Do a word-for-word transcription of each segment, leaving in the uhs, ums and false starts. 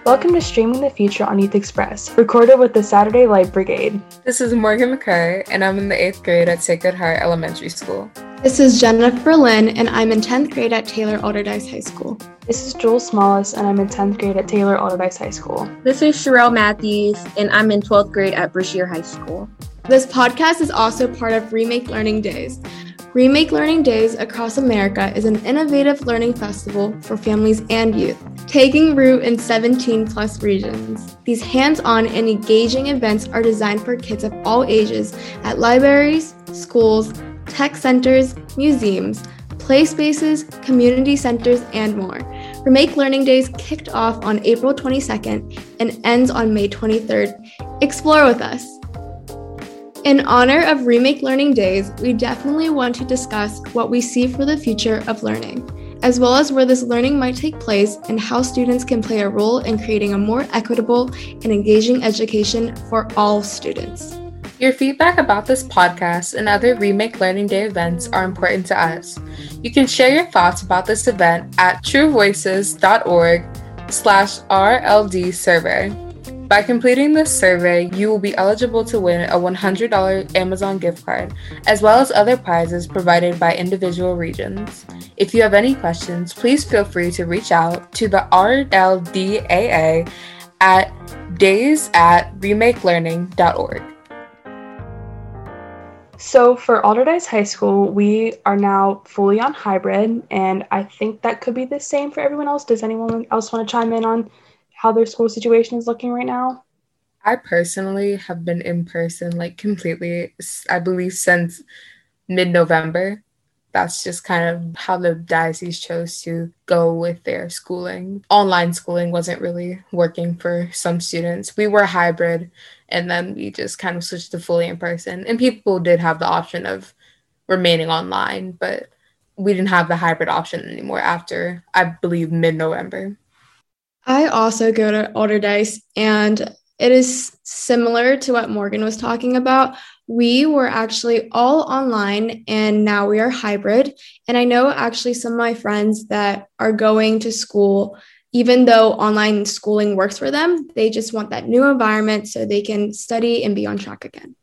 Welcome to Streaming the Future on Youth Express, recorded with the Saturday Light Brigade. This is Morgan McCurry, and I'm in the eighth grade at Sacred Heart Elementary School. This is Jennifer Lynn, and I'm in tenth grade at Taylor Alderdice High School. This is Joel Smallis, and I'm in tenth grade at Taylor Alderdice High School. This is Sherelle Matthews, and I'm in twelfth grade at Brashear High School. This podcast is also part of Remake Learning Days. Remake Learning Days across America is an innovative learning festival for families and youth, taking root in seventeen plus regions. These hands-on and engaging events are designed for kids of all ages at libraries, schools, tech centers, museums, play spaces, community centers, and more. Remake Learning Days kicked off on April twenty-second and ends on May twenty-third. Explore with us. In honor of Remake Learning Days, we definitely want to discuss what we see for the future of learning, as well as where this learning might take place and how students can play a role in creating a more equitable and engaging education for all students. Your feedback about this podcast and other Remake Learning Day events are important to us. You can share your thoughts about this event at truevoices.org slash RLD survey. By completing this survey, you will be eligible to win a one hundred dollars Amazon gift card, as well as other prizes provided by individual regions. If you have any questions, please feel free to reach out to the R L D A A at days at remakelearning dot org. So for Alderdice High School, we are now fully on hybrid, and I think that could be the same for everyone else. Does anyone else want to chime in on how their school situation is looking right now? I personally have been in person like completely, I believe, since mid-November. That's just kind of how the diocese chose to go with their schooling. Online schooling wasn't really working for some students. We were hybrid, and then we just kind of switched to fully in person. And people did have the option of remaining online, but we didn't have the hybrid option anymore after, I believe, mid-November. I also go to Alderdice, and it is similar to what Morgan was talking about. We were actually all online, and now we are hybrid. And I know actually some of my friends that are going to school, even though online schooling works for them, they just want that new environment so they can study and be on track again.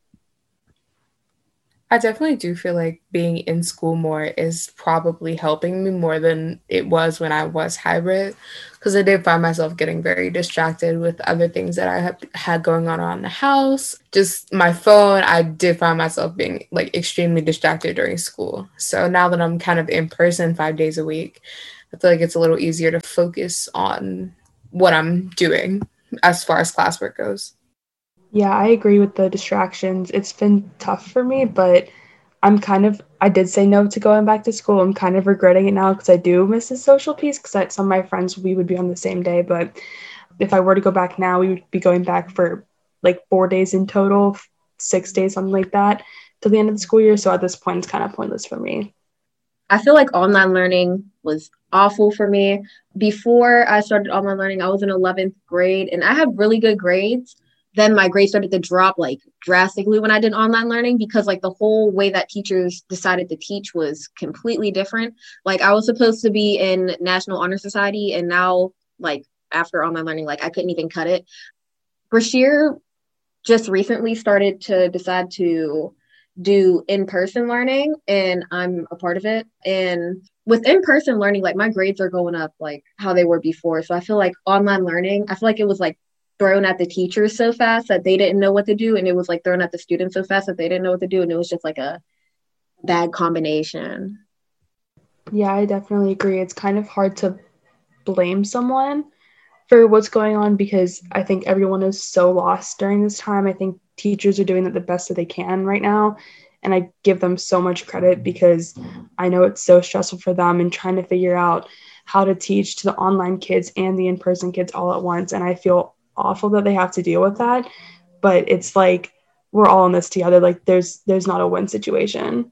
I definitely do feel like being in school more is probably helping me more than it was when I was hybrid, because I did find myself getting very distracted with other things that I had, had going on around the house. Just my phone, I did find myself being like extremely distracted during school. So now that I'm kind of in person five days a week, I feel like it's a little easier to focus on what I'm doing as far as classwork goes. Yeah, I agree with the distractions. It's been tough for me, but I'm kind of, I did say no to going back to school. I'm kind of regretting it now because I do miss the social piece, because some of my friends, we would be on the same day. But if I were to go back now, we would be going back for like four days in total, six days, something like that, till the end of the school year. So at this point, it's kind of pointless for me. I feel like online learning was awful for me. Before I started online learning, I was in eleventh grade, and I had really good grades. Then my grades started to drop like drastically when I did online learning, because like the whole way that teachers decided to teach was completely different. Like I was supposed to be in National Honor Society, and now like after online learning, like I couldn't even cut it. Brashear just recently started to decide to do in-person learning, and I'm a part of it. And with in-person learning, like my grades are going up like how they were before. So I feel like online learning, I feel like it was like thrown at the teachers so fast that they didn't know what to do, and it was like thrown at the students so fast that they didn't know what to do, and it was just like a bad combination. Yeah, I definitely agree. It's kind of hard to blame someone for what's going on, because I think everyone is so lost during this time. I think teachers are doing the best that they can right now, and I give them so much credit, because I know it's so stressful for them and trying to figure out how to teach to the online kids and the in-person kids all at once. And I feel awful that they have to deal with that, but it's like we're all in this together. Like there's there's not a win situation.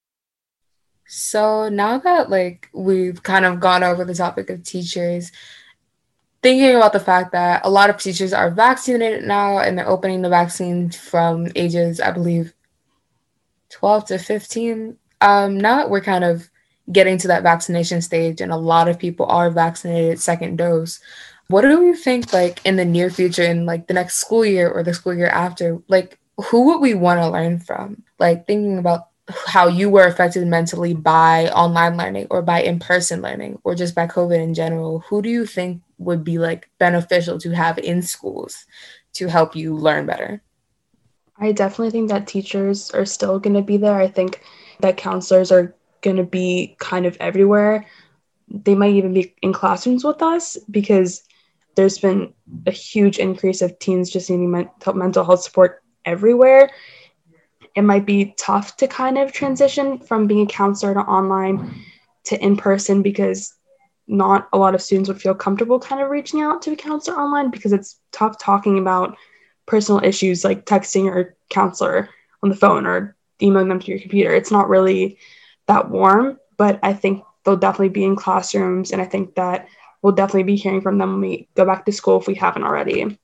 So now that like we've kind of gone over the topic of teachers, thinking about the fact that a lot of teachers are vaccinated now, and they're opening the vaccine from ages, I believe, twelve to fifteen. Um, now that we're kind of getting to that vaccination stage, and a lot of people are vaccinated second dose, What do you think, like, in the near future, in like the next school year or the school year after, like, who would we want to learn from? Like, thinking about how you were affected mentally by online learning or by in-person learning or just by COVID in general, who do you think would be like beneficial to have in schools to help you learn better? I definitely think that teachers are still going to be there. I think that counselors are going to be kind of everywhere. They might even be in classrooms with us because there's been a huge increase of teens just needing mental, mental health support everywhere. It might be tough to kind of transition from being a counselor to online to in-person because not a lot of students would feel comfortable kind of reaching out to a counselor online because it's tough talking about personal issues like texting your counselor on the phone or emailing them to your computer. It's not really that warm, but I think they'll definitely be in classrooms, and I think that we'll definitely be hearing from them when we go back to school if we haven't already.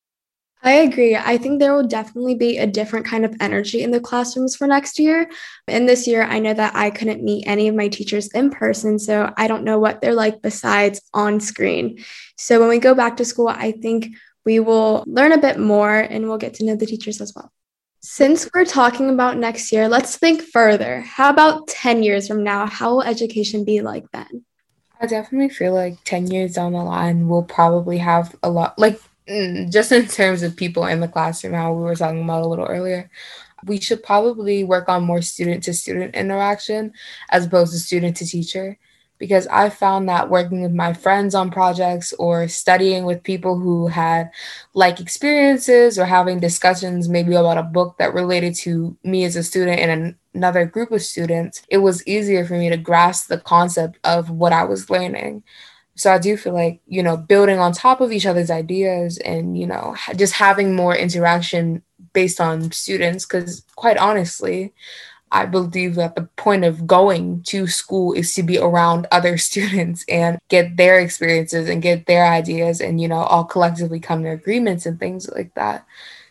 I agree. I think there will definitely be a different kind of energy in the classrooms for next year. And this year, I know that I couldn't meet any of my teachers in person, so I don't know what they're like besides on screen. So when we go back to school, I think we will learn a bit more and we'll get to know the teachers as well. Since we're talking about next year, let's think further. How about ten years from now? How will education be like then? I definitely feel like ten years down the line, we'll probably have a lot, like, just in terms of people in the classroom, how we were talking about a little earlier, we should probably work on more student-to-student interaction as opposed to student-to-teacher, because I found that working with my friends on projects or studying with people who had like experiences or having discussions maybe about a book that related to me as a student and an- another group of students, it was easier for me to grasp the concept of what I was learning. So I do feel like, you know, building on top of each other's ideas and, you know, just having more interaction based on students, because quite honestly, I believe that the point of going to school is to be around other students and get their experiences and get their ideas and, you know, all collectively come to agreements and things like that.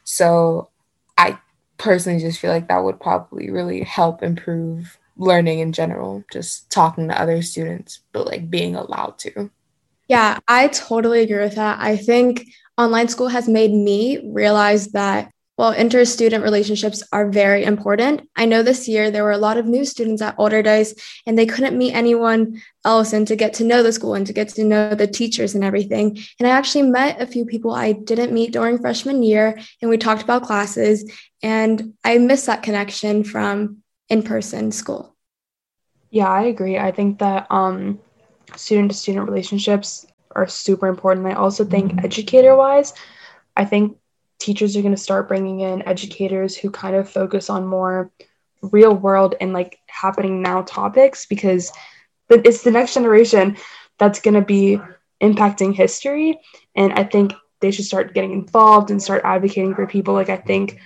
So I personally just feel like that would probably really help improve learning in general, just talking to other students, but like being allowed to. Yeah, I totally agree with that. I think online school has made me realize that, well, inter-student relationships are very important. I know this year there were a lot of new students at Allderdice and they couldn't meet anyone else and to get to know the school and to get to know the teachers and everything. And I actually met a few people I didn't meet during freshman year and we talked about classes, and I miss that connection from in-person school. Yeah, I agree. I think that um, student-to-student relationships are super important. I also think educator-wise, I think teachers are going to start bringing in educators who kind of focus on more real world and like happening now topics, because it's the next generation that's going to be impacting history. And I think they should start getting involved and start advocating for people. Like, I think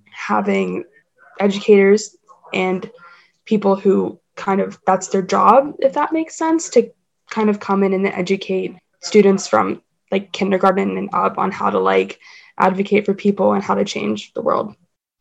having educators and people who kind of, that's their job, if that makes sense, to kind of come in and educate students from like kindergarten and up on how to like advocate for people and how to change the world.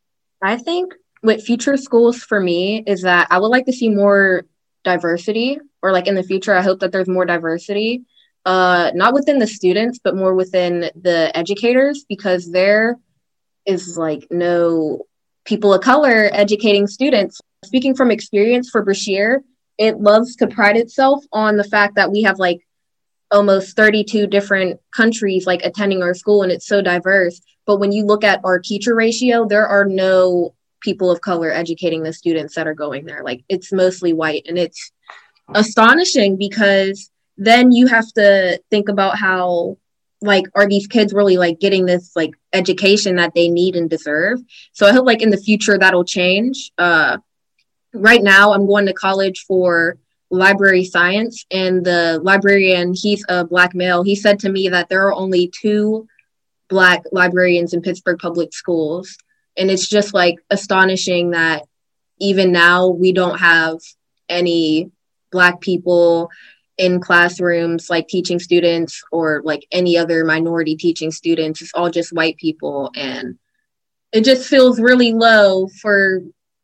I think with future schools for me is that I would like to see more diversity, or like in the future, I hope that there's more diversity, uh, not within the students, but more within the educators, because there is like no people of color educating students. Speaking from experience for Brashear, it loves to pride itself on the fact that we have like almost thirty-two different countries like attending our school, and it's so diverse. But when you look at our teacher ratio, there are no people of color educating the students that are going there. Like, it's mostly white, and it's astonishing because then you have to think about how, like, are these kids really like getting this like education that they need and deserve? So I hope like in the future that'll change. Uh, right now I'm going to college for library science, and the librarian, he's a Black male. He said to me that there are only two Black librarians in Pittsburgh public schools. And it's just like astonishing that even now we don't have any Black people in classrooms like teaching students, or like any other minority teaching students. It's all just white people, and it just feels really low for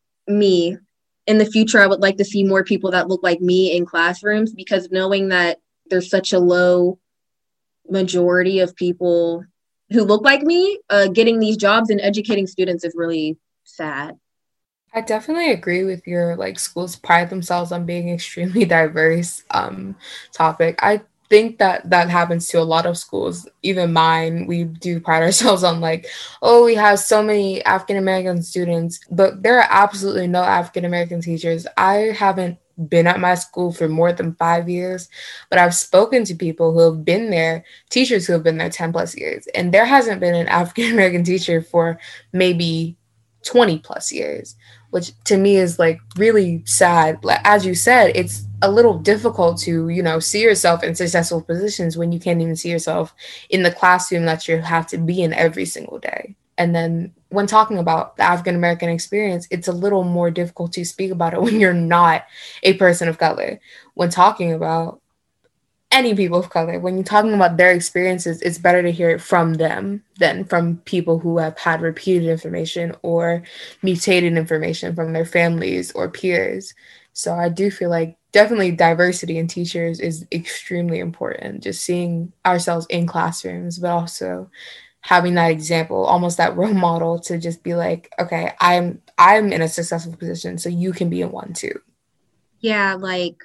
me. In the future, I would like to see more people that look like me in classrooms, because knowing that there's such a low majority of people who look like me uh, getting these jobs and educating students is really sad. I definitely agree with your, like, schools pride themselves on being extremely diverse um, topic. I think that that happens to a lot of schools, even mine. We do pride ourselves on, like, oh, we have so many African-American students, but there are absolutely no African-American teachers. I haven't been at my school for more than five years, but I've spoken to people who have been there, teachers who have been there ten plus years, and there hasn't been an African-American teacher for maybe twenty plus years, which to me is like really sad. Like, as you said, it's a little difficult to, you know, see yourself in successful positions when you can't even see yourself in the classroom that you have to be in every single day. And then when talking about the African-American experience, it's a little more difficult to speak about it when you're not a person of color. When talking about any people of color, when you're talking about their experiences, it's better to hear it from them than from people who have had repeated information or mutated information from their families or peers. So I do feel like definitely diversity in teachers is extremely important, just seeing ourselves in classrooms, but also having that example, almost that role model to just be like, okay, I'm I'm in a successful position, so you can be in one too. Yeah, like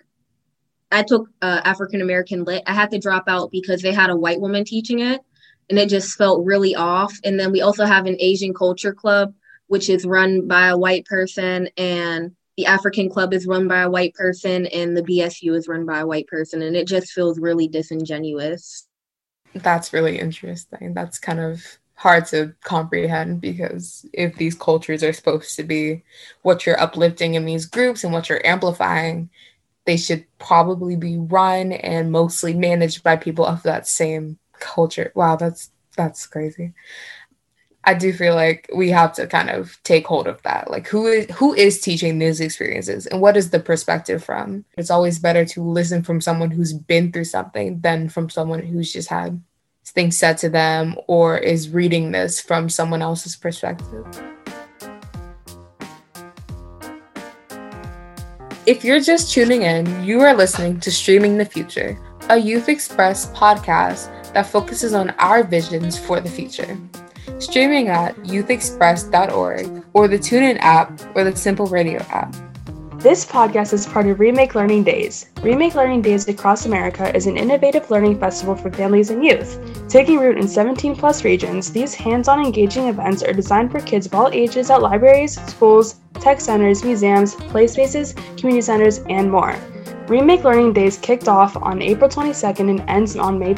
I took uh, African-American lit. I had to drop out because they had a white woman teaching it, and it just felt really off. And then we also have an Asian culture club, which is run by a white person, and the African club is run by a white person, and the B S U is run by a white person. And it just feels really disingenuous. That's really interesting. That's kind of hard to comprehend, because if these cultures are supposed to be what you're uplifting in these groups and what you're amplifying, they should probably be run and mostly managed by people of that same culture. Wow, that's that's crazy. I do feel like we have to kind of take hold of that. Like, who is who is teaching these experiences, and what is the perspective from? It's always better to listen from someone who's been through something than from someone who's just had things said to them or is reading this from someone else's perspective. If you're just tuning in, you are listening to Streaming the Future, a Youth Express podcast that focuses on our visions for the future. Streaming at youth express dot org or the TuneIn app or the Simple Radio app. This podcast is part of Remake Learning Days. Remake Learning Days across America is an innovative learning festival for families and youth. Taking root in seventeen plus regions, these hands-on engaging events are designed for kids of all ages at libraries, schools, tech centers, museums, play spaces, community centers, and more. Remake Learning Days kicked off on April twenty-second and ends on May